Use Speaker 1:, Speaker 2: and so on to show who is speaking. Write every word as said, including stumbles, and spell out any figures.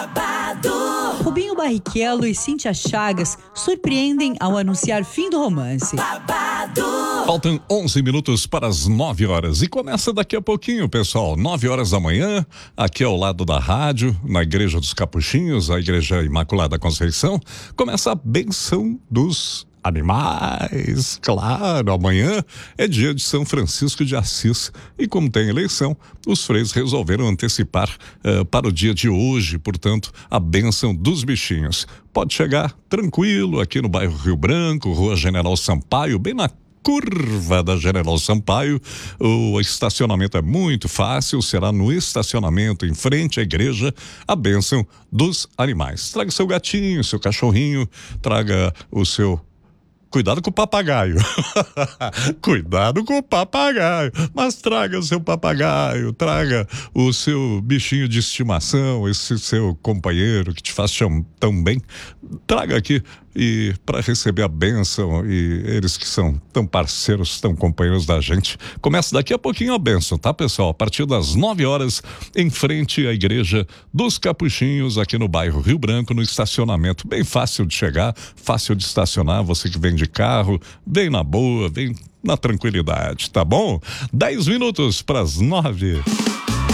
Speaker 1: Rubinho Barrichello e Cíntia Chagas surpreendem ao anunciar fim do romance.
Speaker 2: Faltam onze minutos para as nove horas e começa daqui a pouquinho, pessoal. nove horas da manhã, aqui ao lado da rádio, na Igreja dos Capuchinhos, a Igreja Imaculada Conceição, começa a bênção dos animais. Claro, amanhã é dia de São Francisco de Assis e como tem eleição, os freis resolveram antecipar uh, para o dia de hoje, portanto, a bênção dos bichinhos. Pode chegar tranquilo aqui no bairro Rio Branco, Rua General Sampaio, bem na curva da General Sampaio. O estacionamento é muito fácil, será no estacionamento em frente à igreja a bênção dos animais. Traga seu gatinho, seu cachorrinho, traga o seu... Cuidado com o papagaio. Cuidado com o papagaio. Mas traga o seu papagaio, traga o seu bichinho de estimação, esse seu companheiro que te faz tão bem. Traga aqui e para receber a bênção, e eles que são tão parceiros, tão companheiros da gente. Começa daqui a pouquinho a bênção, tá, pessoal? A partir das nove horas, em frente à Igreja dos Capuchinhos, aqui no bairro Rio Branco, no estacionamento. Bem fácil de chegar, fácil de estacionar. Você que vem de carro, vem na boa, vem na tranquilidade, tá bom? Dez minutos para as nove.